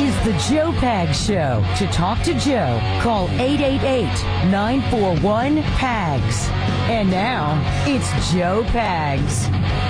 is the Joe Pags Show. To talk to Joe, call 888-941-PAGS. And now, it's Joe Pags.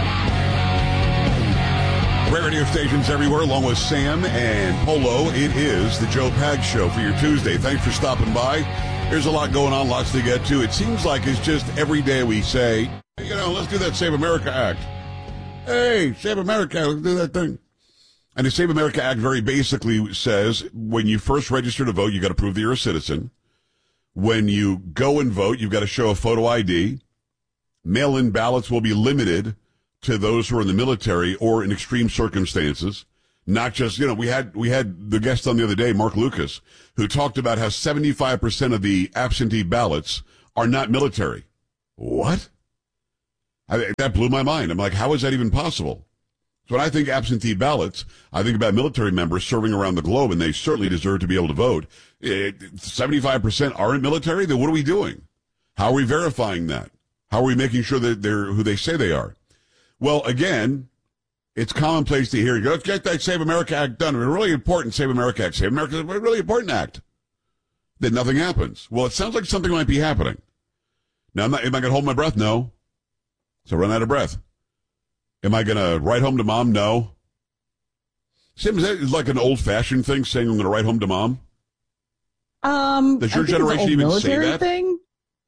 Great radio stations everywhere, along with Sam and Polo. It is the Joe Pags Show for your Tuesday. Thanks for stopping by. There's a lot going on, lots to get to. It seems like it's just every day we say, let's do that Save America Act. Hey, Save America, let's do that thing. And the Save America Act very basically says when you first register to vote, you got to prove that you're a citizen. When you go and vote, you've got to show a photo ID. Mail-in ballots will be limited to those who are in the military or in extreme circumstances. Not just, we had the guest on the other day, Mark Lucas, who talked about how 75% of the absentee ballots are not military. What? That blew my mind. I'm like, how is that even possible? So when I think absentee ballots, I think about military members serving around the globe, and they certainly deserve to be able to vote. 75% aren't military? Then what are we doing? How are we verifying that? How are we making sure that they're who they say they are? Well, again, it's commonplace to hear, let's get that Save America Act done. It's a really important Save America Act. Save America is a really important act. Then nothing happens. Well, it sounds like something might be happening. Now, am I going to hold my breath? No. So run out of breath. Am I going to write home to mom? No. Sam, is that like an old-fashioned thing, saying I'm going to write home to mom? Does your generation even say that? Thing?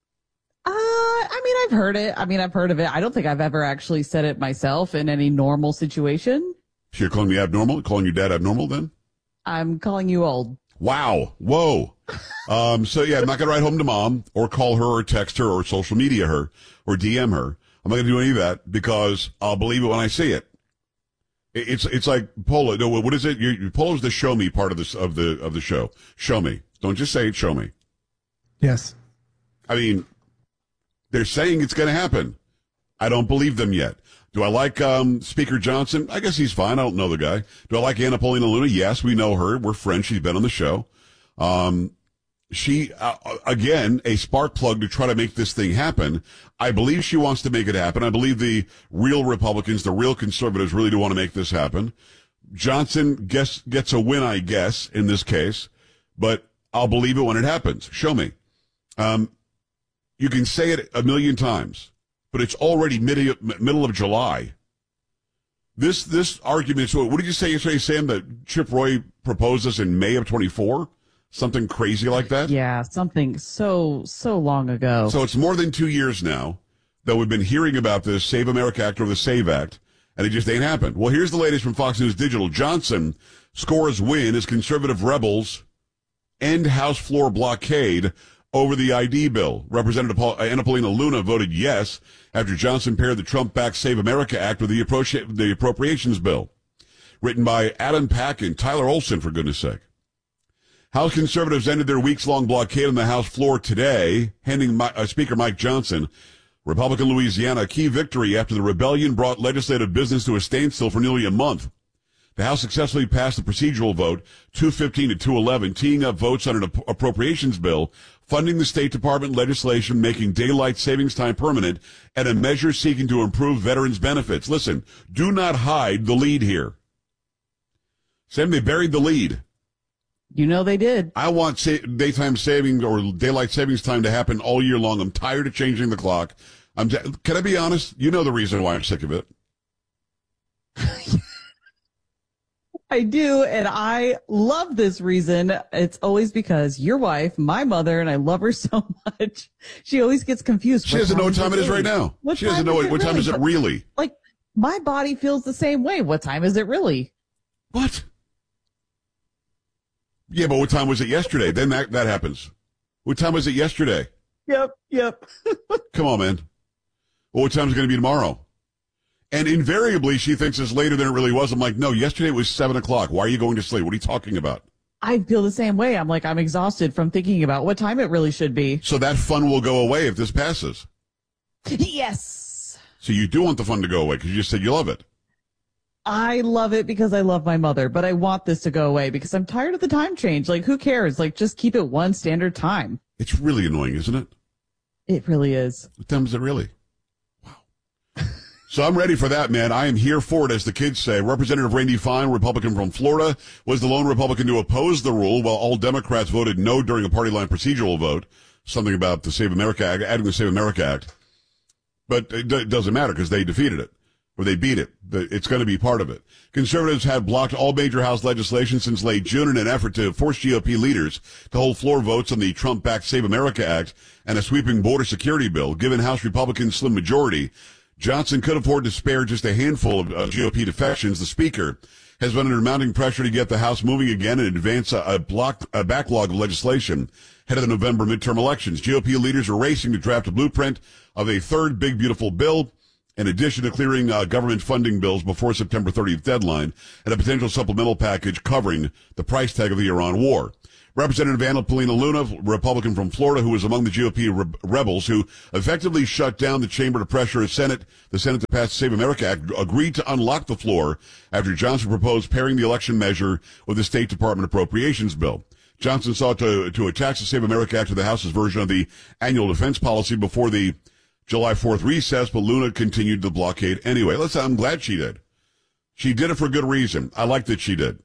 I've heard it. I've heard of it. I don't think I've ever actually said it myself in any normal situation. So you're calling me abnormal? Calling your dad abnormal then? I'm calling you old. Wow. Whoa. So yeah, I'm not going to write home to mom or call her or text her or social media her or DM her. I'm not going to do any of that because I'll believe it when I see it. It's like Polo. No, what is it? Polo's the show me part of the show. Show me. Don't just say it. Show me. Yes. I mean, they're saying it's going to happen. I don't believe them yet. Do I like Speaker Johnson? I guess he's fine. I don't know the guy. Do I like Anna Paulina Luna? Yes, we know her. We're friends. She's been on the show. She, again, a spark plug to try to make this thing happen. I believe she wants to make it happen. I believe the real Republicans, the real conservatives really do want to make this happen. Johnson gets a win, I guess, in this case, but I'll believe it when it happens. Show me. You can say it a million times, but it's already middle of July. This argument, so what did you say yesterday, Sam, that Chip Roy proposed this in May of 24? Something crazy like that? Yeah, something so long ago. So it's more than 2 years now that we've been hearing about this Save America Act or the SAVE Act, and it just ain't happened. Well, here's the latest from Fox News Digital. Johnson scores win as conservative rebels end House floor blockade over the ID bill. Representative Anna Paulina Luna voted yes after Johnson paired the Trump-backed Save America Act with the appropriations bill. Written by Adam Pack and Tyler Olson, for goodness sake. House conservatives ended their weeks-long blockade on the House floor today, handing Speaker Mike Johnson, Republican Louisiana, a key victory after the rebellion brought legislative business to a standstill for nearly a month. The House successfully passed the procedural vote, 215 to 211, teeing up votes on an appropriations bill, funding the State Department legislation making daylight savings time permanent, and a measure seeking to improve veterans' benefits. Listen, do not hide the lead here. Sam, they buried the lead. You know they did. I want daytime savings or daylight savings time to happen all year long. I'm tired of changing the clock. Can I be honest? You know the reason why I'm sick of it. I do, and I love this reason. It's always because your wife, my mother, and I love her so much. She always gets confused. She doesn't know what time it is right now. She doesn't know what time is it really. Like, my body feels the same way. What time is it really? What? Yeah, but what time was it yesterday? Then that happens. What time was it yesterday? Yep. Come on, man. Well, what time is it going to be tomorrow? And invariably, she thinks it's later than it really was. I'm like, no, yesterday was 7 o'clock. Why are you going to sleep? What are you talking about? I feel the same way. I'm exhausted from thinking about what time it really should be. So that fun will go away if this passes. Yes. So you do want the fun to go away because you just said you love it. I love it because I love my mother, but I want this to go away because I'm tired of the time change. Like, who cares? Like, just keep it one standard time. It's really annoying, isn't it? It really is. What time is it really? Wow. So I'm ready for that, man. I am here for it, as the kids say. Representative Randy Fine, Republican from Florida, was the lone Republican to oppose the rule, while all Democrats voted no during a party line procedural vote. Something about the Save America Act, adding the Save America Act. But it doesn't matter because they defeated it, or they beat it. It's going to be part of it. Conservatives have blocked all major House legislation since late June in an effort to force GOP leaders to hold floor votes on the Trump-backed Save America Act and a sweeping border security bill. Given House Republicans' slim majority, Johnson could afford to spare just a handful of GOP defections. The Speaker has been under mounting pressure to get the House moving again and advance a backlog of legislation ahead of the November midterm elections. GOP leaders are racing to draft a blueprint of a third big, beautiful bill, in addition to clearing government funding bills before September 30th deadline, and a potential supplemental package covering the price tag of the Iran war. Representative Anna Paulina Luna, Republican from Florida, who was among the GOP rebels who effectively shut down the chamber to pressure the Senate to pass the Save America Act, agreed to unlock the floor after Johnson proposed pairing the election measure with the State Department appropriations bill. Johnson sought to attach the Save America Act to the House's version of the annual defense policy before the July 4th recess, but Luna continued the blockade anyway. I'm glad she did. She did it for good reason. I like that she did.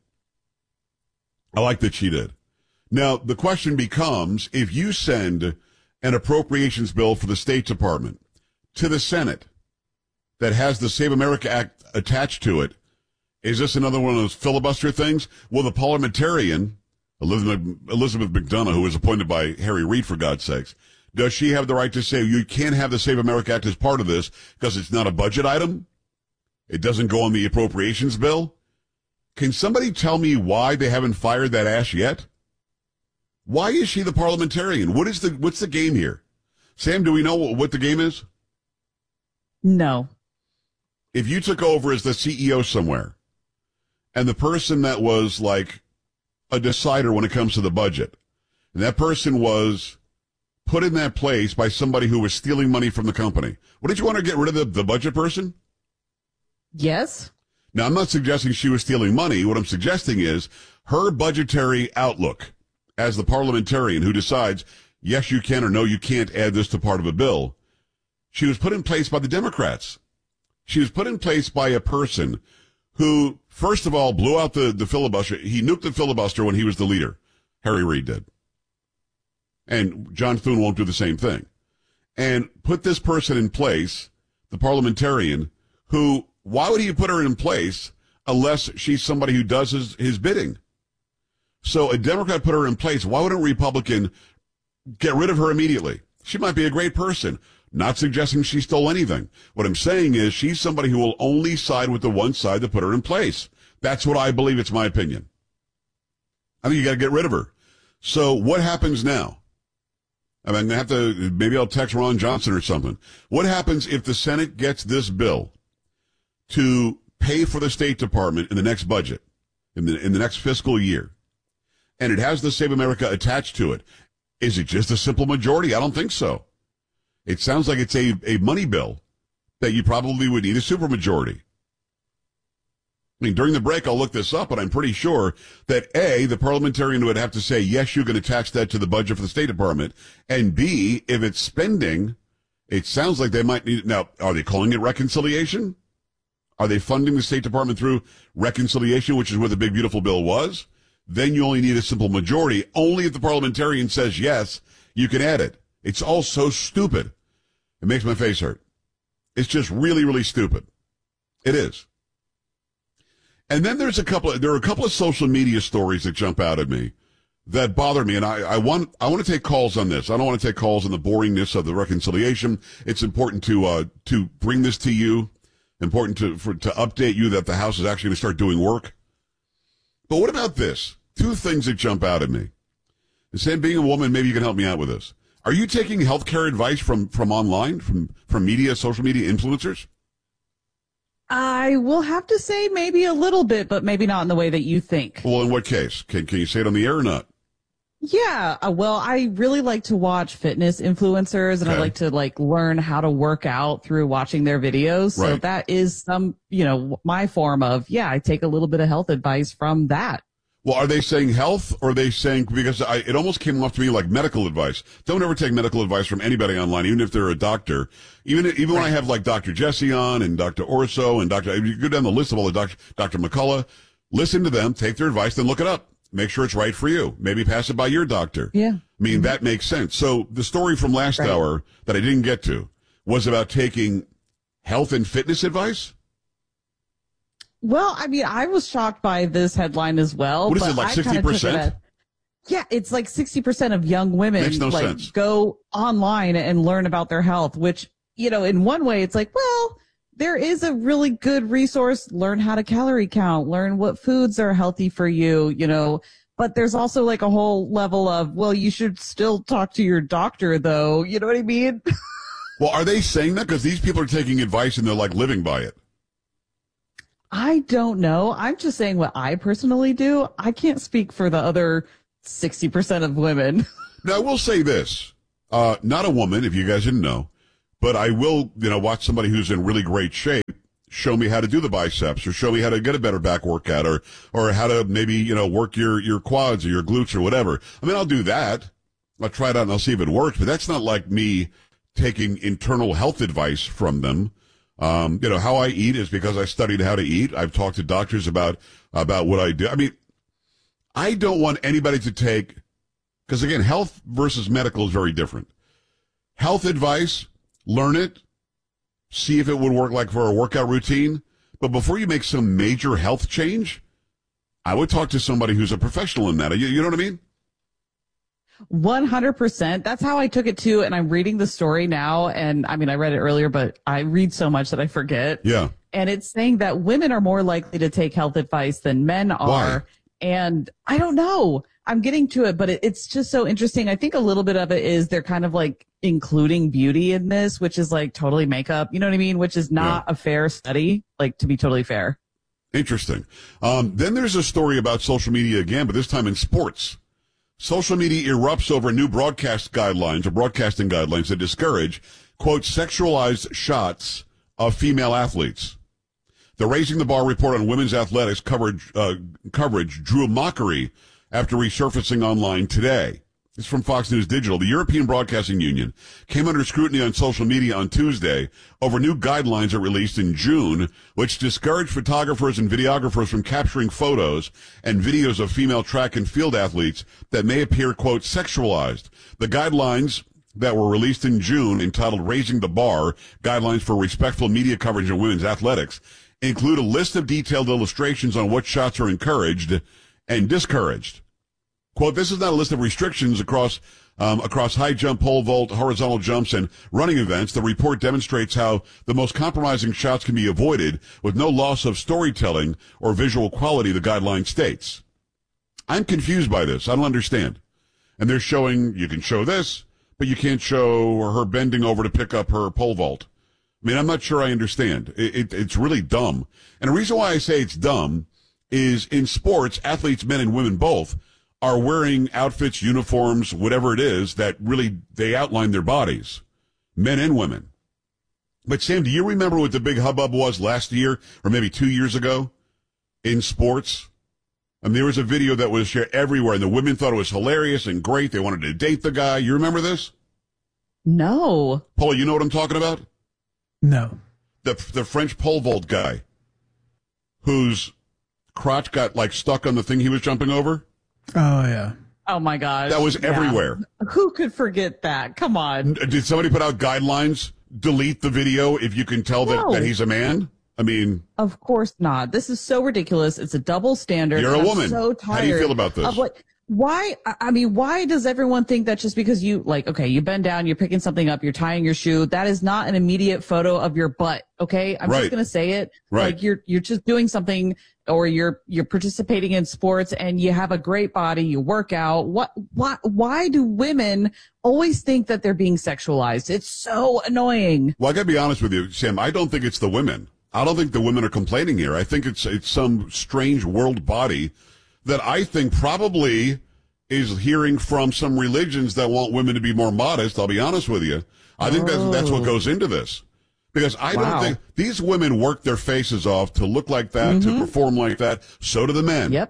Now, the question becomes, if you send an appropriations bill for the State Department to the Senate that has the Save America Act attached to it, is this another one of those filibuster things? Will the parliamentarian, Elizabeth McDonough, who was appointed by Harry Reid, for God's sakes, does she have the right to say you can't have the Save America Act as part of this because it's not a budget item? It doesn't go on the appropriations bill? Can somebody tell me why they haven't fired that ass yet? Why is she the parliamentarian? What's the game here? Sam, do we know what the game is? No. If you took over as the CEO somewhere, and the person that was like a decider when it comes to the budget, and that person was put in that place by somebody who was stealing money from the company, did you want to get rid of the budget person? Yes. Now, I'm not suggesting she was stealing money. What I'm suggesting is her budgetary outlook as the parliamentarian who decides, yes, you can or no, you can't add this to part of a bill. She was put in place by the Democrats. She was put in place by a person who, first of all, blew out the filibuster. He nuked the filibuster when he was the leader. Harry Reid did. And John Thune won't do the same thing. And put this person in place, the parliamentarian, who, why would he put her in place unless she's somebody who does his bidding? So a Democrat put her in place. Why would a Republican get rid of her immediately? She might be a great person. Not suggesting she stole anything. What I'm saying is she's somebody who will only side with the one side that put her in place. That's what I believe. It's my opinion. I think you got to get rid of her. So what happens now? I'm going to have to, maybe I'll text Ron Johnson or something. What happens if the Senate gets this bill to pay for the State Department in the next budget, in the next fiscal year, and it has the Save America attached to it? Is it just a simple majority? I don't think so. It sounds like it's a money bill that you probably would need a supermajority. I mean, during the break, I'll look this up, but I'm pretty sure that A, the parliamentarian would have to say, yes, you can attach that to the budget for the State Department. And B, if it's spending, it sounds like they might need, now, are they calling it reconciliation? Are they funding the State Department through reconciliation, which is what the big, beautiful bill was? Then you only need a simple majority. Only if the parliamentarian says yes, you can add it. It's all so stupid. It makes my face hurt. It's just really, really stupid. It is. And then there are a couple of social media stories that jump out at me that bother me. And I want to take calls on this. I don't want to take calls on the boringness of the reconciliation. It's important to bring this to you. Important to update you that the House is actually going to start doing work. But what about this? Two things that jump out at me. And Sam, being a woman, maybe you can help me out with this. Are you taking healthcare advice from online, from media, social media influencers? I will have to say maybe a little bit, but maybe not in the way that you think. Well, in what case? Can you say it on the air or not? Yeah, well, I really like to watch fitness influencers, and I like to learn how to work out through watching their videos. So that is my form of, I take a little bit of health advice from that. Well, are they saying health, or are they saying, because it almost came off to me like medical advice. Don't ever take medical advice from anybody online, even if they're a doctor. Even when I have like Dr. Jesse on and Dr. Orso and you go down the list of all the doctors, Dr. McCullough, listen to them, take their advice, then look it up. Make sure it's right for you. Maybe pass it by your doctor. Yeah. I mean, that makes sense. So the story from last hour that I didn't get to was about taking health and fitness advice. Well, I mean, I was shocked by this headline as well. What is it, like 60%? Yeah, it's like 60% of young women Makes no sense. Go online and learn about their health, which, in one way it's like, well, there is a really good resource. Learn how to calorie count, learn what foods are healthy for you, but there's also like a whole level of, well, you should still talk to your doctor though. You know what I mean? Well, are they saying that? Because these people are taking advice and they're like living by it. I don't know. I'm just saying what I personally do. I can't speak for the other 60% of women. Now, I will say this. Not a woman, if you guys didn't know, but I will, watch somebody who's in really great shape show me how to do the biceps, or show me how to get a better back workout, or how to maybe, work your quads or your glutes or whatever. I mean, I'll do that. I'll try it out and I'll see if it works, but that's not like me taking internal health advice from them. How I eat is because I studied how to eat. I've talked to doctors about what I do. I mean, I don't want anybody to take, because again, health versus medical is very different. Health advice, learn it, see if it would work like for a workout routine. But before you make some major health change, I would talk to somebody who's a professional in that. You know what I mean? 100%. That's how I took it too. And I'm reading the story now. And I mean, I read it earlier, but I read so much that I forget. Yeah. And it's saying that women are more likely to take health advice than men are. Why? And I don't know. I'm getting to it, but it's just so interesting. I think a little bit of it is they're kind of like including beauty in this, which is like totally makeup. You know what I mean? Which is not a fair study, like to be totally fair. Interesting. Then there's a story about social media again, but this time in sports. Social media erupts over new broadcasting guidelines that discourage, quote, sexualized shots of female athletes. The Raising the Bar report on women's athletics coverage drew a mockery after resurfacing online today. It's from Fox News Digital. The European Broadcasting Union came under scrutiny on social media on Tuesday over new guidelines it released in June, which discouraged photographers and videographers from capturing photos and videos of female track and field athletes that may appear, quote, sexualized. The guidelines that were released in June, entitled Raising the Bar, Guidelines for Respectful Media Coverage of Women's Athletics, include a list of detailed illustrations on what shots are encouraged and discouraged. Quote, this is not a list of restrictions across high jump, pole vault, horizontal jumps, and running events. The report demonstrates how the most compromising shots can be avoided with no loss of storytelling or visual quality, the guideline states. I'm confused by this. I don't understand. And they're showing, you can show this, but you can't show her bending over to pick up her pole vault. I mean, I'm not sure I understand. It's really dumb. And the reason why I say it's dumb is in sports, athletes, men and women both, are wearing outfits, uniforms, whatever it is, that really, they outline their bodies, men and women. But Sam, do you remember what the big hubbub was last year, or maybe 2 years ago, in sports? I mean, there was a video that was shared everywhere, and the women thought it was hilarious and great. They wanted to date the guy. You remember this? No. Paul, you know what I'm talking about? No. The French pole vault guy, whose crotch got, like, stuck on the thing he was jumping over? Oh, yeah. Oh, my gosh. That was everywhere. Who could forget that? Come on. Did somebody put out guidelines? Delete the video if you can tell that he's a man? I mean... Of course not. This is so ridiculous. It's a double standard. You're a woman. I'm so tired. How do you feel about this? Why does everyone think that just because you, like, okay, you bend down, you're picking something up, you're tying your shoe, that is not an immediate photo of your butt, okay? I'm just going to say it. Right. Like, you're just doing something, or you're participating in sports and you have a great body, you work out. Why do women always think that they're being sexualized? It's so annoying. Well, I gotta be honest with you, Sam, I don't think it's the women. I don't think the women are complaining here. I think it's some strange world body that I think probably is hearing from some religions that want women to be more modest. I'll be honest with you. I think that's what goes into this. Because I don't think these women work their faces off to look like that, to perform like that. So do the men. Yep.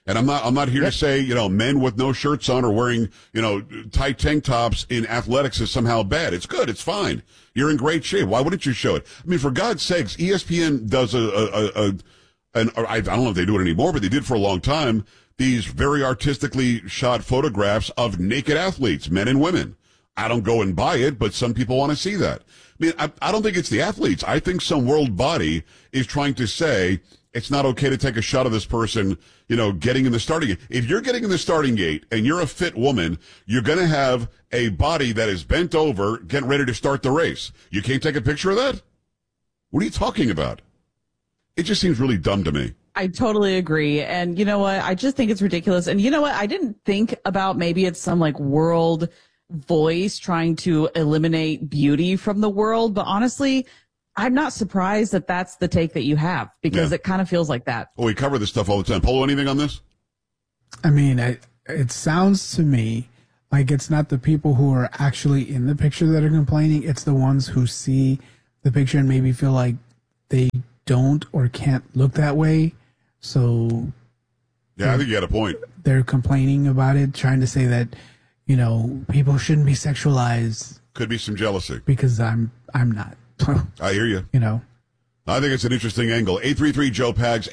And I'm not here to say, men with no shirts on or wearing, tight tank tops in athletics is somehow bad. It's good. It's fine. You're in great shape. Why wouldn't you show it? I mean, for God's sakes, ESPN does I don't know if they do it anymore, but they did for a long time, these very artistically shot photographs of naked athletes, men and women. I don't go and buy it, but some people want to see that. I mean, I don't think it's the athletes. I think some world body is trying to say it's not okay to take a shot of this person, getting in the starting gate. If you're getting in the starting gate and you're a fit woman, you're going to have a body that is bent over, getting ready to start the race. You can't take a picture of that? What are you talking about? It just seems really dumb to me. I totally agree. And you know what? I just think it's ridiculous. And you know what? I didn't think about maybe it's some world voice trying to eliminate beauty from the world. But honestly, I'm not surprised that that's the take that you have, because it kind of feels like that. Well, we cover this stuff all the time. Polo, anything on this? I mean, it sounds to me like it's not the people who are actually in the picture that are complaining. It's the ones who see the picture and maybe feel like they don't or can't look that way. So yeah, I think you had a point. They're complaining about it, trying to say that, people shouldn't be sexualized. Could be some jealousy. Because I'm not. I hear you. I think it's an interesting angle. 833-JOE-PAGS,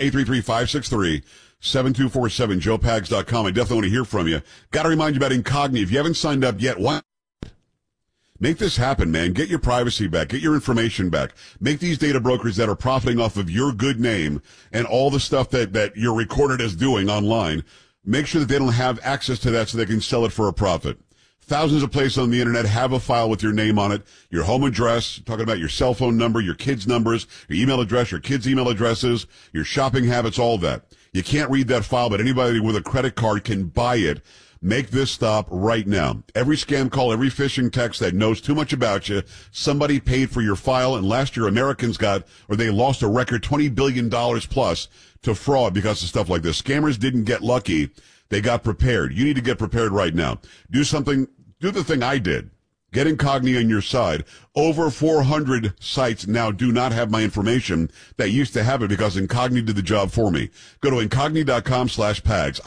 833-563-7247, joepags.com. I definitely want to hear from you. Got to remind you about Incogni. If you haven't signed up yet, why? Make this happen, man. Get your privacy back. Get your information back. Make these data brokers that are profiting off of your good name and all the stuff that you're recorded as doing online, make sure that they don't have access to that so they can sell it for a profit. Thousands of places on the internet have a file with your name on it, your home address, talking about your cell phone number, your kids' numbers, your email address, your kids' email addresses, your shopping habits, all that. You can't read that file, but anybody with a credit card can buy it. Make this stop right now. Every scam call, every phishing text that knows too much about you, somebody paid for your file, and last year Americans they lost a record $20 billion plus to fraud because of stuff like this. Scammers didn't get lucky. They got prepared. You need to get prepared right now. Do the thing I did. Get Incogni on your side. Over 400 sites now do not have my information that used to have it because Incogni did the job for me. Go to Incogni.com/PAGS,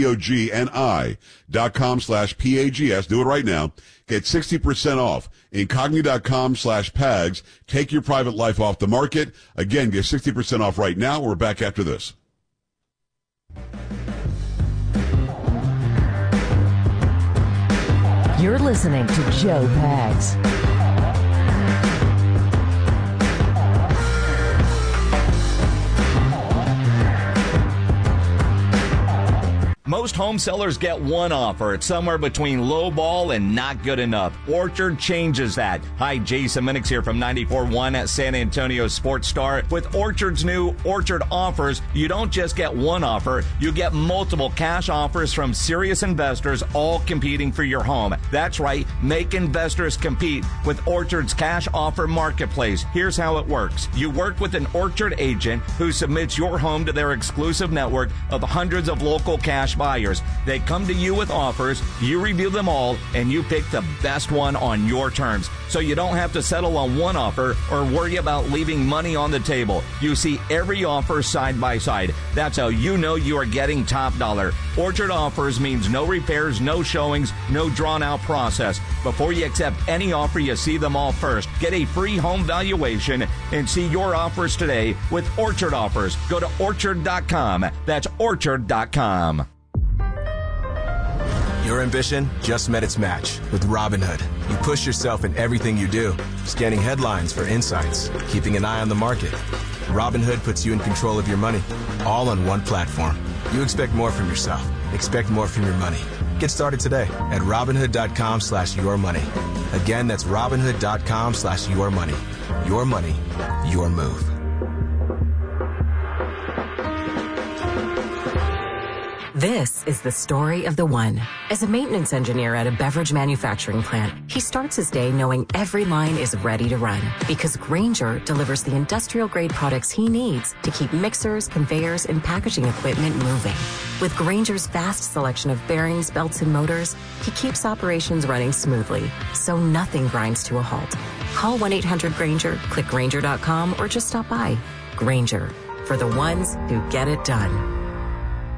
INCOGNI.com/PAGS. Do it right now. Get 60% off. Incogni.com/PAGS. Take your private life off the market. Again, get 60% off right now. We're back after this. You're listening to Joe Pags. Most home sellers get one offer. It's somewhere between low ball and not good enough. Orchard changes that. Hi, Jason Minix here from 94.1 at San Antonio Sports Star. With Orchard's new Orchard offers, you don't just get one offer, you get multiple cash offers from serious investors, all competing for your home. That's right, make investors compete with Orchard's cash offer marketplace. Here's how it works. You work with an Orchard agent who submits your home to their exclusive network of hundreds of local cash buyers. They come to you with offers, you review them all, and you pick the best one on your terms. So you don't have to settle on one offer or worry about leaving money on the table. You see every offer side by side. That's how you know you are getting top dollar. Orchard offers means no repairs, no showings, no drawn out process. Before you accept any offer, you see them all first. Get a free home valuation and see your offers today with Orchard offers. Go to orchard.com. That's orchard.com. Your ambition just met its match with Robinhood. You push yourself in everything you do, scanning headlines for insights, keeping an eye on the market. Robinhood puts you in control of your money, all on one platform. You expect more from yourself. Expect more from your money. Get started today at Robinhood.com/yourmoney. Again, that's Robinhood.com/yourmoney. Your money, your move. This is the story of the one. As a maintenance engineer at a beverage manufacturing plant, he starts his day knowing every line is ready to run because Grainger delivers the industrial-grade products he needs to keep mixers, conveyors, and packaging equipment moving. With Grainger's vast selection of bearings, belts, and motors, he keeps operations running smoothly, so nothing grinds to a halt. Call 1-800-GRAINGER, click Grainger.com, or just stop by. Grainger, for the ones who get it done.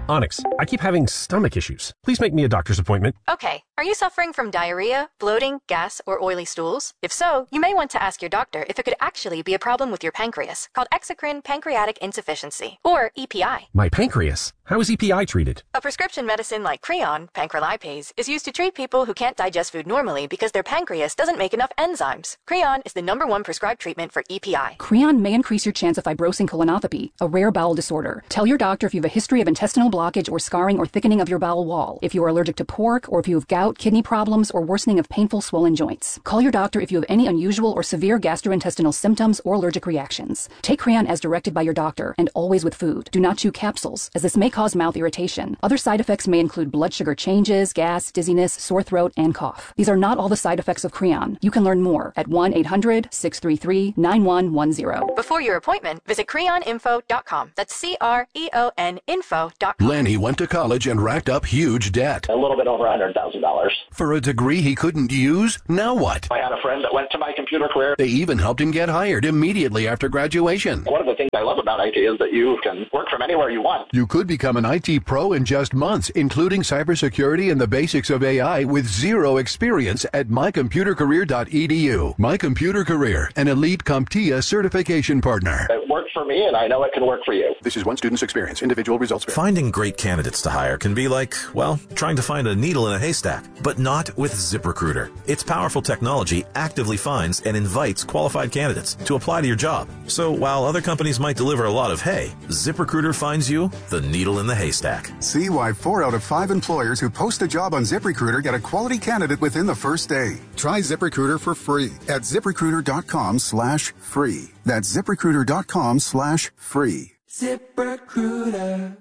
Onyx, I keep having stomach issues. Please make me a doctor's appointment. Okay. Are you suffering from diarrhea, bloating, gas, or oily stools? If so, you may want to ask your doctor if it could actually be a problem with your pancreas, called exocrine pancreatic insufficiency, or EPI. My pancreas? How is EPI treated? A prescription medicine like Creon, pancrelipase, is used to treat people who can't digest food normally because their pancreas doesn't make enough enzymes. Creon is the #1 prescribed treatment for EPI. Creon may increase your chance of fibrosing colonopathy, a rare bowel disorder. Tell your doctor if you have a history of intestinal blockage or scarring or thickening of your bowel wall, if you are allergic to pork, or if you have gout, kidney problems, or worsening of painful swollen joints. Call your doctor if you have any unusual or severe gastrointestinal symptoms or allergic reactions. Take Creon as directed by your doctor, and always with food. Do not chew capsules, as this may cause mouth irritation. Other side effects may include blood sugar changes, gas, dizziness, sore throat, and cough. These are not all the side effects of Creon. You can learn more at 1-800-633-9110. Before your appointment, visit creoninfo.com. That's CREON info.com. Lenny went to college and racked up huge debt. A little bit over $100,000. For a degree he couldn't use? Now what? I had a friend that went to My Computer Career. They even helped him get hired immediately after graduation. One of the things I love about IT is that you can work from anywhere you want. You could become an IT pro in just months, including cybersecurity and the basics of AI with zero experience at mycomputercareer.edu. My Computer Career, an elite CompTIA certification partner. It worked for me, and I know it can work for you. This is one student's experience. Individual results vary. Finding great candidates to hire can be like, well, trying to find a needle in a haystack, but not with ZipRecruiter. Its powerful technology actively finds and invites qualified candidates to apply to your job. So while other companies might deliver a lot of hay, ZipRecruiter finds you the needle in the haystack. See why 4 out of 5 employers who post a job on ZipRecruiter get a quality candidate within the first day. Try ZipRecruiter for free at ZipRecruiter.com/free. That's ZipRecruiter.com/free. ZipRecruiter.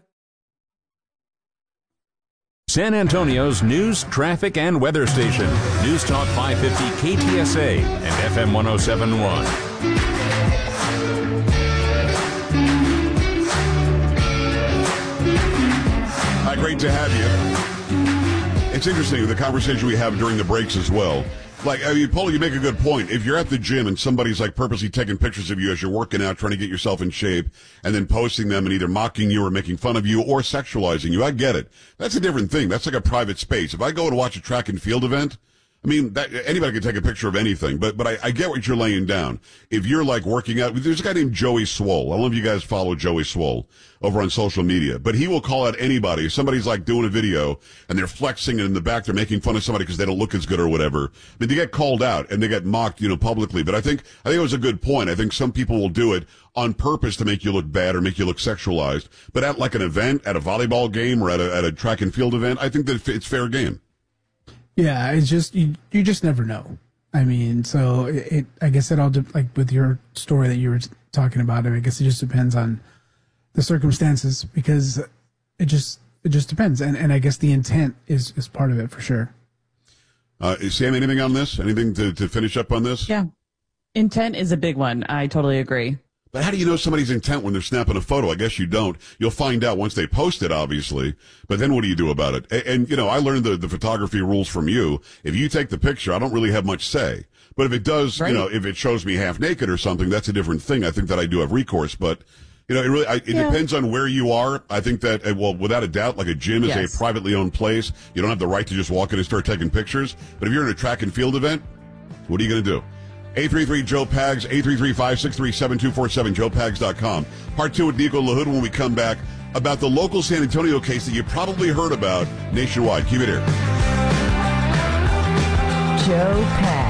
San Antonio's news, traffic, and weather station. News Talk 550 KTSA and FM 107.1. Hi, great to have you. It's interesting, the conversation we have during the breaks as well. Like, I mean, Paul, you make a good point. If you're at the gym and somebody's like purposely taking pictures of you as you're working out, trying to get yourself in shape, and then posting them and either mocking you or making fun of you or sexualizing you, I get it. That's a different thing. That's like a private space. If I go to watch a track and field event, I mean, anybody can take a picture of anything, but I get what you're laying down. If you're like working out, there's a guy named Joey Swoll. I don't know if you guys follow Joey Swoll over on social media, but he will call out anybody. If somebody's like doing a video and they're flexing and in the back they're making fun of somebody because they don't look as good or whatever. I mean, they get called out and they get mocked, publicly. But I think it was a good point. I think some people will do it on purpose to make you look bad or make you look sexualized. But at like an event, at a volleyball game or at a track and field event, I think that it's fair game. Yeah, it's just you just never know. I mean, so I guess it all like with your story that you were talking about. I guess it just depends on the circumstances because it just depends, and I guess the intent is part of it for sure. Sam, anything on this? Anything to finish up on this? Yeah, intent is a big one. I totally agree. But how do you know somebody's intent when they're snapping a photo? I guess you don't. You'll find out once they post it, obviously. But then what do you do about it? And I learned the photography rules from you. If you take the picture, I don't really have much say. But if it does, right. If it shows me half naked or something, that's a different thing. I think that I do have recourse. But, it depends on where you are. I think that, without a doubt, like a gym is a privately owned place. You don't have the right to just walk in and start taking pictures. But if you're in a track and field event, what are you going to do? 833-JOE-PAGS, 833-563-7247, joepags.com. Part 2 with Nico LaHood when we come back about the local San Antonio case that you probably heard about nationwide. Keep it here. Joe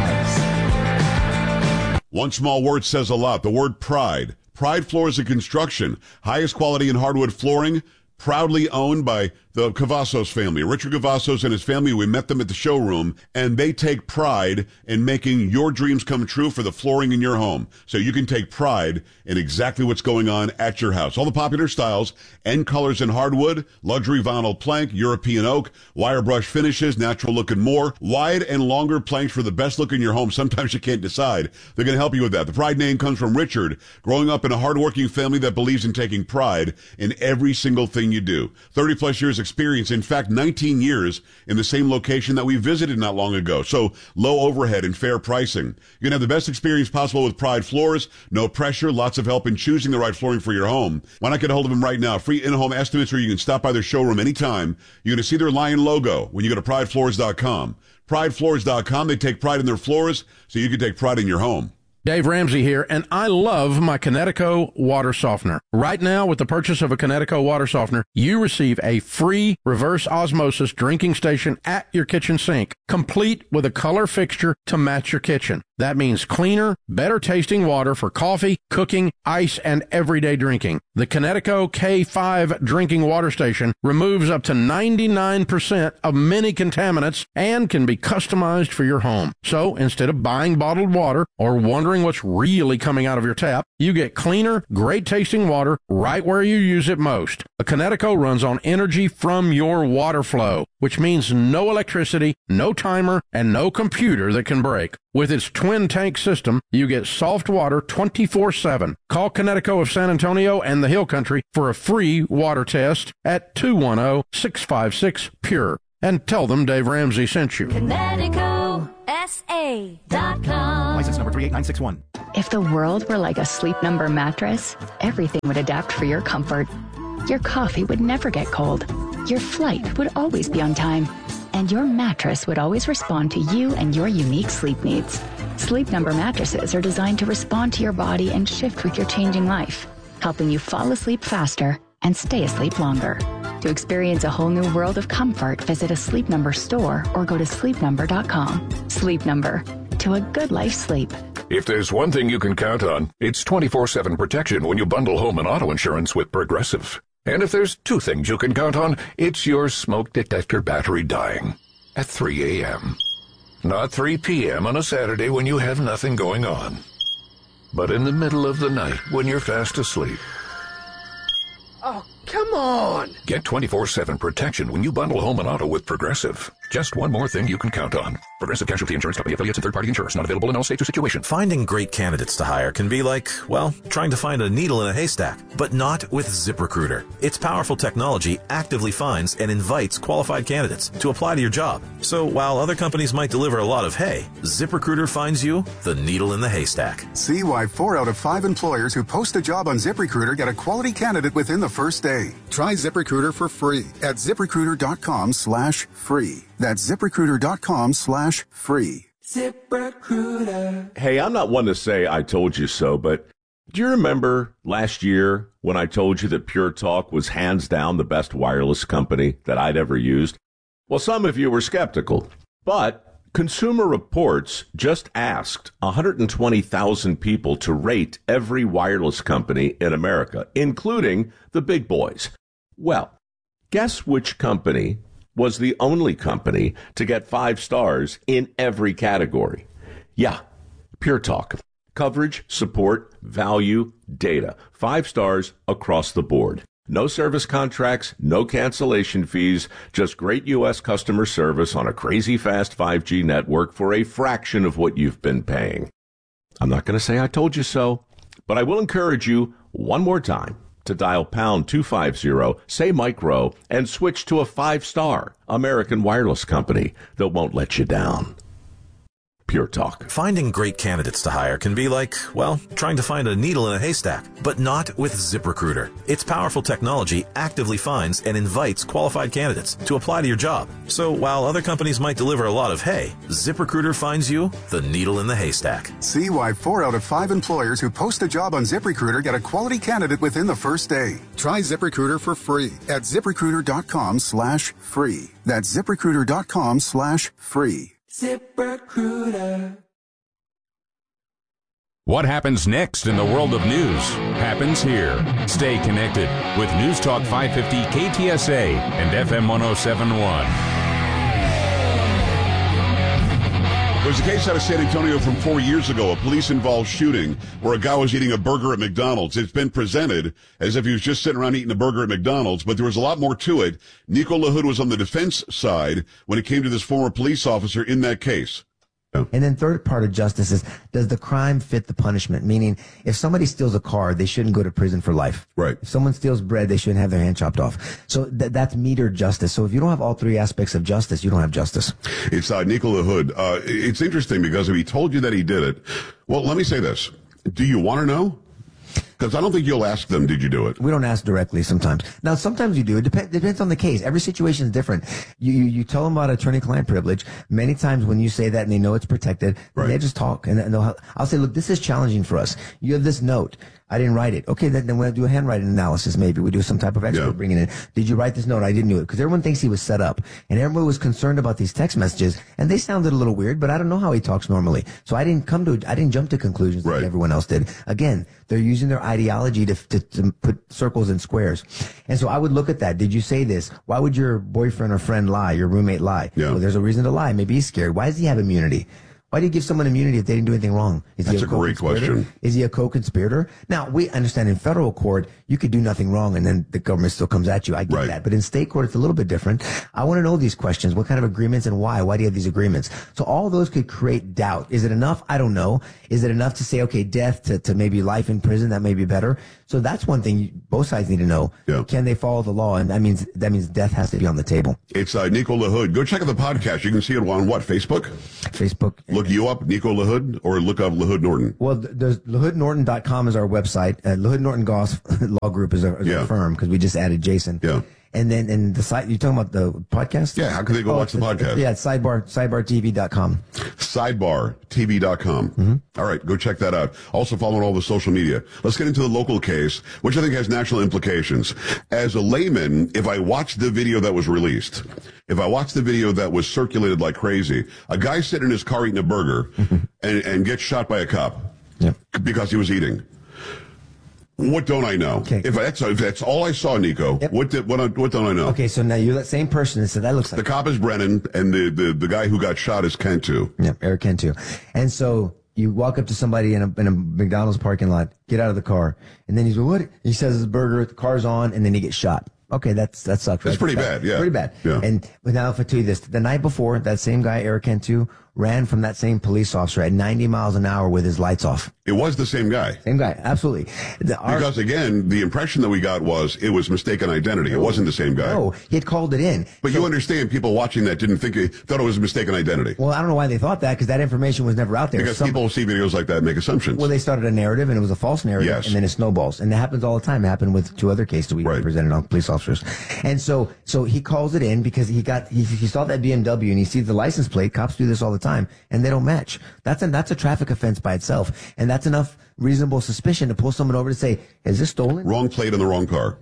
Pags. One small word says a lot. The word pride. Pride Floors and Construction. Highest quality in hardwood flooring. Proudly owned by the Cavazos family. Richard Cavazos and his family, we met them at the showroom, and they take pride in making your dreams come true for the flooring in your home. So you can take pride in exactly what's going on at your house. All the popular styles and colors in hardwood, luxury vinyl plank, European oak, wire brush finishes, natural look and more. Wide and longer planks for the best look in your home. Sometimes you can't decide. They're going to help you with that. The pride name comes from Richard, growing up in a hardworking family that believes in taking pride in every single thing you do. 30 plus years experience. In fact, 19 years in the same location that we visited not long ago. So low overhead and fair pricing. You're going to have the best experience possible with Pride Floors. No pressure, lots of help in choosing the right flooring for your home. Why not get a hold of them right now? Free in-home estimates, or you can stop by their showroom anytime. You're going to see their lion logo when you go to pridefloors.com. Pridefloors.com. They take pride in their floors, so you can take pride in your home. Dave Ramsey here, and I love my Connecticut water softener. Right now, with the purchase of a Connecticut water softener, you receive a free reverse osmosis drinking station at your kitchen sink, complete with a color fixture to match your kitchen. That means cleaner, better tasting water for coffee, cooking, ice, and everyday drinking. The Connecticut K5 drinking water station removes up to 99% of many contaminants and can be customized for your home. So instead of buying bottled water or wondering what's really coming out of your tap, you get cleaner, great tasting water right where you use it most. A Connecticut runs on energy from your water flow, which means no electricity, no timer, and no computer that can break. With its twin tank system, you get soft water 24/7. Call Connecticut of San Antonio and the Hill Country for a free water test at 210-656-PURE. And tell them Dave Ramsey sent you. ConnecticutSA.com. License number 38961. If the world were like a Sleep Number mattress, everything would adapt for your comfort. Your coffee would never get cold. Your flight would always be on time. And your mattress would always respond to you and your unique sleep needs. Sleep Number mattresses are designed to respond to your body and shift with your changing life, helping you fall asleep faster and stay asleep longer. To experience a whole new world of comfort, visit a Sleep Number store or go to sleepnumber.com. Sleep Number. To a good life sleep. If there's one thing you can count on, it's 24/7 protection when you bundle home and auto insurance with Progressive. And if there's two things you can count on, it's your smoke detector battery dying at 3 a.m. Not 3 p.m. on a Saturday when you have nothing going on, but in the middle of the night when you're fast asleep. Oh, come on! Get 24/7 protection when you bundle home and auto with Progressive. Just one more thing you can count on. Progressive Casualty Insurance Company, affiliates, and third-party insurers. Not available in all states or situations. Finding great candidates to hire can be like, well, trying to find a needle in a haystack, but not with ZipRecruiter. Its powerful technology actively finds and invites qualified candidates to apply to your job. So while other companies might deliver a lot of hay, ZipRecruiter finds you the needle in the haystack. See why 4 out of 5 employers who post a job on ZipRecruiter get a quality candidate within the first day. Try ZipRecruiter for free at ZipRecruiter.com/free. That's ZipRecruiter.com/free. ZipRecruiter. Hey, I'm not one to say I told you so, but do you remember last year when I told you that Pure Talk was hands down the best wireless company that I'd ever used? Well, some of you were skeptical, but Consumer Reports just asked 120,000 people to rate every wireless company in America, including the big boys. Well, guess which company was the only company to get 5 stars in every category? Yeah, Pure Talk. Coverage, support, value, data. 5 stars across the board. No service contracts, no cancellation fees, just great U.S. customer service on a crazy fast 5G network for a fraction of what you've been paying. I'm not going to say I told you so, but I will encourage you one more time to dial pound 250, say micro, and switch to a 5-star American wireless company that won't let you down. Pure Talk. Finding great candidates to hire can be like, well, trying to find a needle in a haystack, but not with ZipRecruiter. Its powerful technology actively finds and invites qualified candidates to apply to your job. So while other companies might deliver a lot of hay, ZipRecruiter finds you the needle in the haystack. See why 4 out of 5 employers who post a job on ZipRecruiter get a quality candidate within the first day. Try ZipRecruiter for free at ZipRecruiter.com/free. That's ZipRecruiter.com/free. ZipRecruiter. What happens next in the world of news happens here. Stay connected with News Talk 550 KTSA and FM 107.1. There's a case out of San Antonio from 4 years ago, a police-involved shooting where a guy was eating a burger at McDonald's. It's been presented as if he was just sitting around eating a burger at McDonald's, but there was a lot more to it. Nico LaHood was on the defense side when it came to this former police officer in that case. And then third part of justice is, does the crime fit the punishment? Meaning, if somebody steals a car, they shouldn't go to prison for life. Right. If someone steals bread, they shouldn't have their hand chopped off. So that's metered justice. So if you don't have all three aspects of justice, you don't have justice. It's Nico LaHood. It's interesting because if he told you that he did it, well, let me say this. Do you want to know? Because I don't think you'll ask them, did you do it? We don't ask directly sometimes. Now, sometimes you do. It depends on the case. Every situation is different. You tell them about attorney-client privilege. Many times when you say that and they know it's protected, they just talk. And I'll say, look, this is challenging for us. You have this note. I didn't write it. Okay, then we'll do a handwriting analysis maybe. We do some type of expert bringing in. Did you write this note? I didn't do it. Because everyone thinks he was set up. And everyone was concerned about these text messages. And they sounded a little weird, but I don't know how he talks normally. So I didn't jump to conclusions like everyone else did. Again, they're using their ideology to put circles and squares. And so I would look at that. Did you say this? Why would your boyfriend or friend lie? Your roommate lie? Well, there's a reason to lie. Maybe he's scared. Why does he have immunity? Why do you give someone immunity if they didn't do anything wrong? That's a great question. Is he a co-conspirator? Now, we understand in federal court, you could do nothing wrong and then the government still comes at you. I get that. But in state court, it's a little bit different. I want to know these questions. What kind of agreements and why? Why do you have these agreements? So all those could create doubt. Is it enough? I don't know. Is it enough to say, okay, death to maybe life in prison? That may be better. So that's one thing both sides need to know. Can they follow the law? And that means death has to be on the table. It's Nico LaHood. Go check out the podcast. You can see it on what? Facebook? Facebook. Look you up, Nico LaHood, or look up LaHood Norton. Well, there's LaHoodNorton.com is our website. LaHood Norton Goss Law Group is our firm because we just added Jason. Yeah. And then the site, you're talking about the podcast? Yeah, how can they go watch the podcast? Yeah, it's sidebartv.com. Sidebartv.com. All right, go check that out. Also follow on all the social media. Let's get into the local case, which I think has national implications. As a layman, if I watched the video that was released, if I watched the video that was circulated like crazy, a guy sitting in his car eating a burger and gets shot by a cop because he was eating. What don't I know? Okay. If that's all I saw, Nico, what don't I know? Okay, so now you're that same person that said that looks like the cop is Brennan and the guy who got shot is Cantu. Yeah, Eric Cantu. And so you walk up to somebody in a McDonald's parking lot, get out of the car, and then he's like, what? He says his burger, the car's on, and then he gets shot. Okay, that sucks. Right? That's pretty bad. Yeah, pretty bad. Yeah. And now if I tell you this, the night before, that same guy Eric Cantu ran from that same police officer at 90 miles an hour with his lights off. It was the same guy. Same guy, absolutely. Because again, the impression that we got was it was mistaken identity. It wasn't the same guy. No, he had called it in. But you understand, people watching that thought it was a mistaken identity. Well, I don't know why they thought that because that information was never out there. Because people see videos like that and make assumptions. Well, they started a narrative and it was a false narrative and then it snowballs. And that happens all the time. It happened with 2 other cases we represented on police officers. And so he calls it in because he saw that BMW and he sees the license plate. Cops do this all the time and they don't match. That's a traffic offense by itself. And that's enough reasonable suspicion to pull someone over to say, is this stolen? Wrong plate in the wrong car.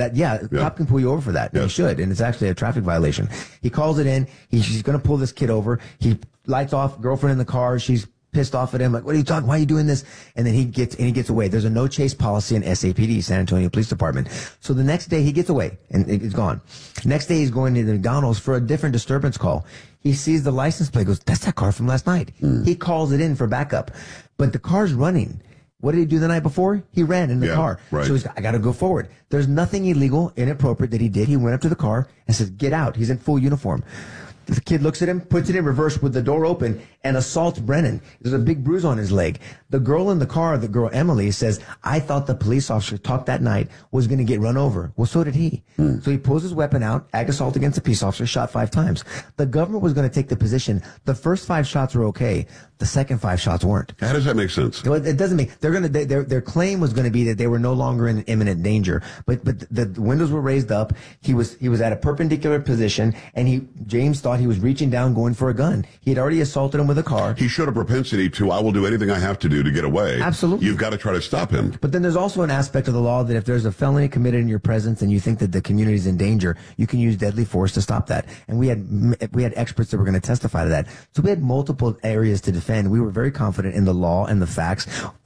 Cop can pull you over for that. Yes. He should. And it's actually a traffic violation. He calls it in. He's going to pull this kid over. He lights off, girlfriend in the car. She's pissed off at him. Like, what are you talking? Why are you doing this? And then he gets away. There's a no chase policy in SAPD, San Antonio Police Department. So the next day he gets away and it's gone. Next day he's going to the McDonald's for a different disturbance call. He sees the license plate, goes, that's that car from last night. He calls it in for backup, but the car's running. What did he do the night before? He ran in the car. Right. So I got to go forward. There's nothing illegal, inappropriate that he did. He went up to the car and says, get out. He's in full uniform. The kid looks at him, puts it in reverse with the door open, and assaults Brennan. There's a big bruise on his leg. The girl in the car, the girl Emily, says, I thought the police officer talked that night was going to get run over. Well, so did he. So he pulls his weapon out, ag assault against a peace officer, shot 5 times. The government was going to take the position. The first 5 shots were okay. The second 5 shots weren't. How does that make sense? Well, it doesn't make. Their claim was going to be that they were no longer in imminent danger. But the windows were raised up. He was at a perpendicular position, and James thought he was reaching down, going for a gun. He had already assaulted him with a car. He showed a propensity to, I will do anything I have to do to get away. Absolutely. You've got to try to stop him. But then there's also an aspect of the law that if there's a felony committed in your presence and you think that the community is in danger, you can use deadly force to stop that. And we had experts that were going to testify to that. So we had multiple areas to defend. We were very confident in the law and the facts.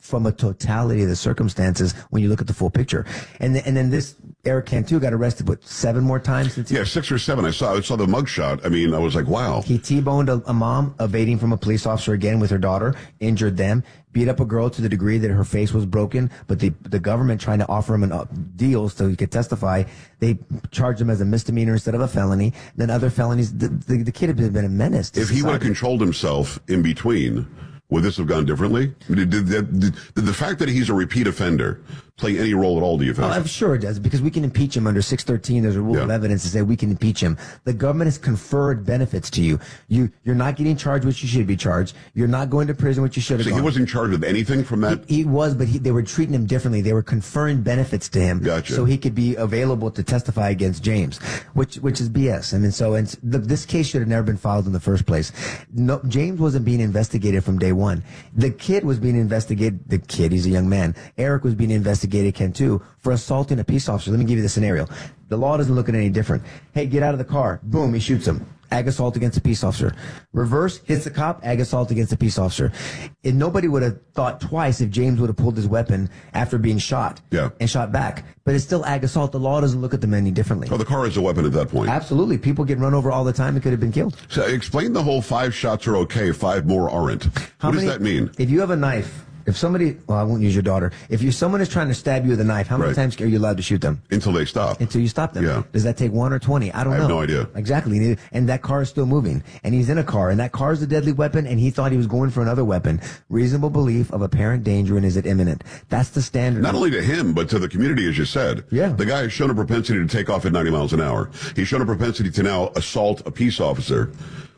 from a totality of the circumstances when you look at the full picture. And then this Eric Cantu got arrested, 7 more times? Since 6 or 7. I saw the mugshot. I mean, I was like, wow. He T-boned a mom evading from a police officer again with her daughter, injured them, beat up a girl to the degree that her face was broken, but the government trying to offer him deals so he could testify. They charged him as a misdemeanor instead of a felony. Then other felonies. The kid had been a menace to If he would have controlled himself in between, would this have gone differently? Did the fact that he's a repeat offender play any role at all, do you think? I'm sure it does, because we can impeach him under 613. There's a rule of evidence to say we can impeach him. The government has conferred benefits to you. You're not getting charged what you should be charged. You're not going to prison what you should have So gone. he wasn't charged with anything from that? He was, but they were treating him differently. They were conferring benefits to him. Gotcha. So he could be available to testify against James, which is BS. I mean, this case should have never been filed in the first place. No, James wasn't being investigated from day one. The kid was being investigated. The kid, he's a young man. Eric was being investigated, Cantu, for assaulting a peace officer. Let me give you the scenario. The law doesn't look at any different. Hey, get out of the car. Boom, he shoots him. Ag assault against a peace officer. Reverse, hits the cop, ag assault against a peace officer. And nobody would have thought twice if James would have pulled his weapon after being shot and shot back. But it's still ag assault. The law doesn't look at them any differently. Oh, the car is a weapon at that point. Absolutely. People get run over all the time and could have been killed. So explain the whole 5 shots are okay, 5 more aren't. What does that mean? If you have a knife, if somebody, well, I won't use your daughter. If someone is trying to stab you with a knife, how many times are you allowed to shoot them? Until they stop. Until you stop them. Yeah. Does that take 1 or 20? I don't know. I have no idea. Exactly. And that car is still moving. And he's in a car, and that car is a deadly weapon, and he thought he was going for another weapon. Reasonable belief of apparent danger, and is it imminent? That's the standard. Not only to him, but to the community, as you said. Yeah. The guy has shown a propensity to take off at 90 miles an hour. He's shown a propensity to now assault a peace officer.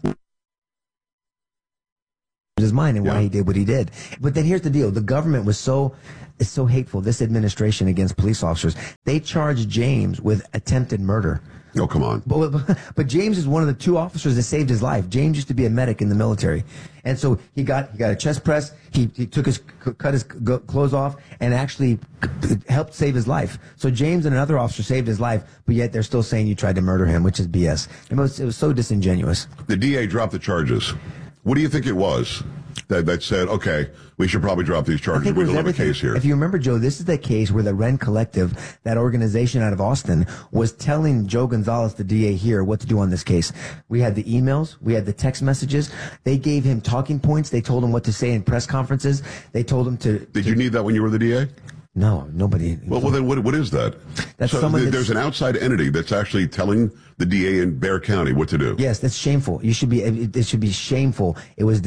His mind and why he did what he did. But then here's the deal. The government was so hateful, this administration against police officers. They charged James with attempted murder. Oh, come on. But James is one of the 2 officers that saved his life. James used to be a medic in the military. And so he got a chest press. He cut his clothes off and actually helped save his life. So James and another officer saved his life, but yet they're still saying you tried to murder him, which is BS. It was so disingenuous. The DA dropped the charges. What do you think it was that said, okay, we should probably drop these charges? We don't have a case here. If you remember, Joe, this is the case where the Ren Collective, that organization out of Austin, was telling Joe Gonzalez, the DA here, what to do on this case. We had the emails. We had the text messages. They gave him talking points. They told him what to say in press conferences. They told him to... Did you need that when you were the DA? No, nobody. Well, then what is that? That's so there's an outside entity that's actually telling the DA in Bexar County what to do. Yes, that's shameful. It should be shameful. It was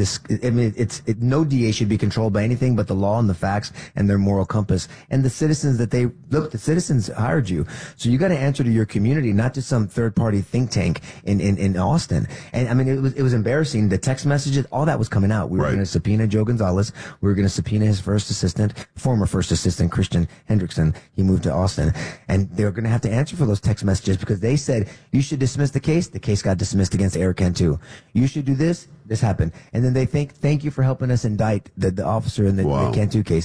no DA should be controlled by anything but the law and the facts and their moral compass. And the citizens the citizens hired you. So you got to answer to your community, not to some third party think tank in Austin. And I mean, it was embarrassing. The text messages, all that was coming out. We were going to subpoena Joe Gonzalez. We were going to subpoena his former first assistant, Christian Hendrickson. He moved to Austin, and they were going to have to answer for those text messages because they said you should dismiss the case. The case got dismissed against Eric Cantu. You should do this. This happened, and then they thank you for helping us indict the officer in the Cantu case.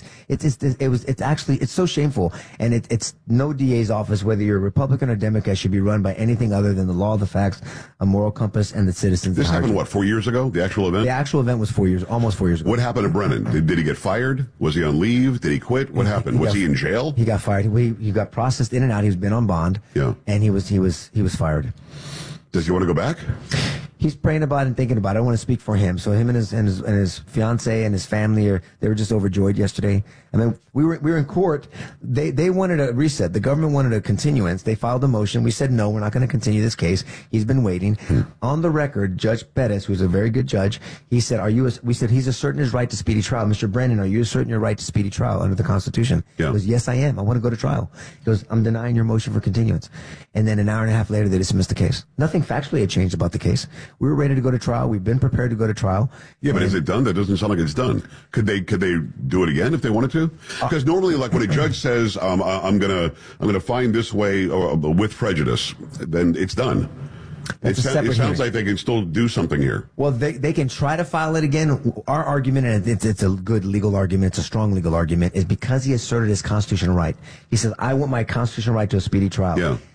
It's so shameful, and it's no DA's office, whether you're a Republican or Democrat, should be run by anything other than the law, the facts, a moral compass, and the citizens. This happened 4 years ago? The actual event? The actual event was almost 4 years ago. What happened to Brennan? Did he get fired? Was he on leave? Did he quit? What happened? Was he in jail? He got fired. He got processed in and out. He's been on bond. Yeah. And he was fired. Does he want to go back? He's praying about it and thinking about it. I don't want to speak for him. So him and his fiance and his family they were just overjoyed yesterday. I mean, we were in court. They wanted a reset. The government wanted a continuance. They filed a motion. We said no, we're not going to continue this case. He's been waiting. On the record, Judge Pettis, who's a very good judge, he said, we said he's asserting his right to speedy trial. Mr. Brennan, are you asserting your right to speedy trial under the Constitution? Yeah. He goes, yes, I am. I want to go to trial. He goes, I'm denying your motion for continuance. And then an hour and a half later, they dismissed the case. Nothing factually had changed about the case. We were ready to go to trial. We've been prepared to go to trial. Yeah, but is it done? That doesn't sound like it's done. Could they do it again if they wanted to? Because normally, like when a judge says, I'm gonna find this way with prejudice, then it's done. It sounds like they can still do something here. Well, they can try to file it again. Our argument, and it's a good legal argument, it's a strong legal argument, is because he asserted his constitutional right. He says, I want my constitutional right to a speedy trial. Yeah.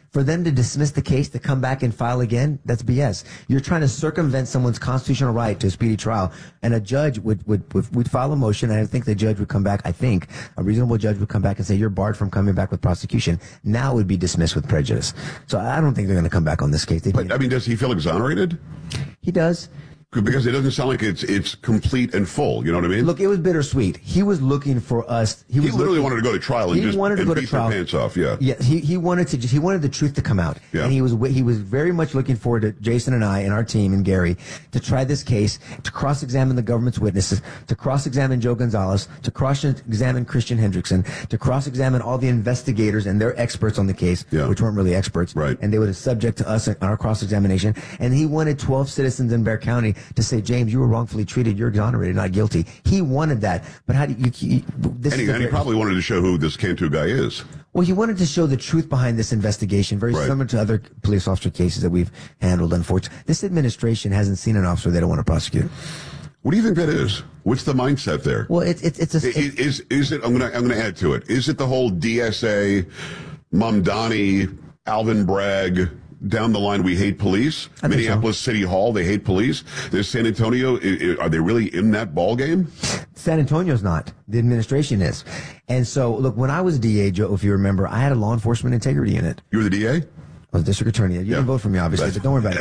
For them to dismiss the case, to come back and file again, that's BS. You're trying to circumvent someone's constitutional right to a speedy trial, and a judge would file a motion, and I think the judge would come back, a reasonable judge would come back and say, you're barred from coming back with prosecution. Now it would be dismissed with prejudice. So I don't think they're going to come back on this case. But, I mean, does he feel exonerated? He does. Because it doesn't sound like it's complete and full. You know what I mean? Look, it was bittersweet. He was looking for us. He literally wanted to go to trial and beat their pants off. Yeah. Yeah. He wanted the truth to come out. Yeah. And he was very much looking forward to Jason and I and our team and Gary to try this case, to cross-examine the government's witnesses, to cross-examine Joe Gonzalez, to cross-examine Christian Hendrickson, to cross-examine all the investigators and their experts on the case, which weren't really experts. Right. And they were subject to us on our cross-examination. And he wanted 12 citizens in Bexar County to say, James, you were wrongfully treated. You're exonerated, not guilty. He wanted that. But how do you he probably wanted to show who this Cantu guy is. Well, he wanted to show the truth behind this investigation, very similar to other police officer cases that we've handled, unfortunately. This administration hasn't seen an officer they don't want to prosecute. What do you think that is? What's the mindset there? Well, is it? I'm gonna add to it. Is it the whole DSA, Mamdani, Alvin Bragg? Down the line, we hate police. Minneapolis City Hall, they hate police. There's San Antonio. Are they really in that ball game? San Antonio's not. The administration is. And so, look, when I was DA, Joe, if you remember, I had a law enforcement integrity unit. You were the DA? I was district attorney. You didn't vote for me, obviously, but don't worry about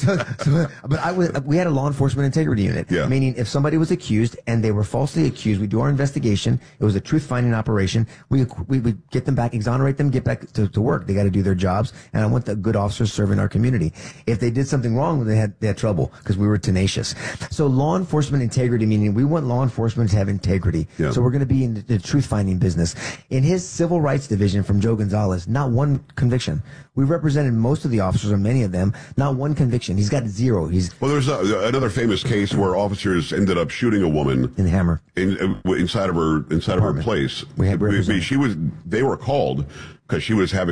it. We had a law enforcement integrity unit, meaning if somebody was accused and they were falsely accused, we do our investigation. It was a truth-finding operation. We get them back, exonerate them, get back to work. They got to do their jobs, and I want the good officers serving our community. If they did something wrong, they had trouble because we were tenacious. So law enforcement integrity, meaning we want law enforcement to have integrity. Yeah. So we're going to be in the truth-finding business. In his civil rights division from Joe Gonzalez, not one conviction. We represented most of the officers, or many of them, not one conviction. He's got zero. Well, there's another famous case where officers ended up shooting a woman in Hammer inside of her place. They were called because she was having